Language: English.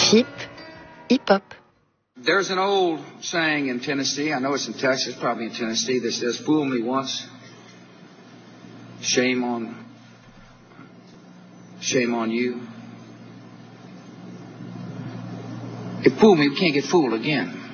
Hip, hip-hop. There's an old saying in Tennessee, I know it's in Texas, probably in Tennessee, that says, fool me once, shame on you. If fool me, you can't get fooled again.